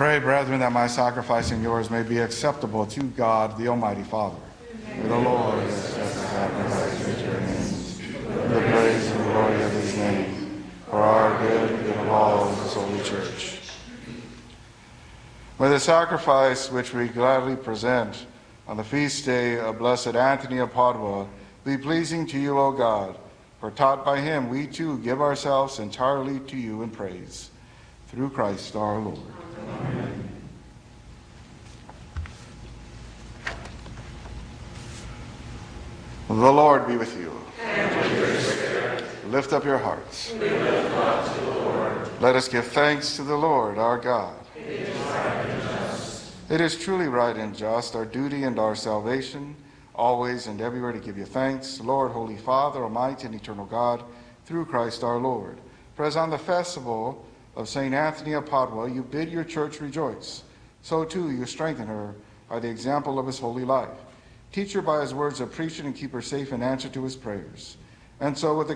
Pray, brethren, that my sacrifice and yours may be acceptable to God, the Almighty Father. May the Lord accept the sacrifice into your hands, for the praise and glory of his name, for our good and good of all of his holy church. May the sacrifice which we gladly present on the feast day of Blessed Anthony of Padua be pleasing to you, O God, for taught by him we too give ourselves entirely to you in praise. Through Christ our Lord. Amen. The Lord be with you. And with your spirit. Lift up your hearts. We lift up to the Lord. Let us give thanks to the Lord our God. It is right and just. It is truly right and just, our duty and our salvation, always and everywhere to give you thanks, Lord, Holy Father, Almighty and eternal God, through Christ our Lord. For as on the festival of St. Anthony of Padua you bid your church rejoice, so too you strengthen her by the example of his holy life. Teach her by his words of preaching and keep her safe in answer to his prayers. And so with the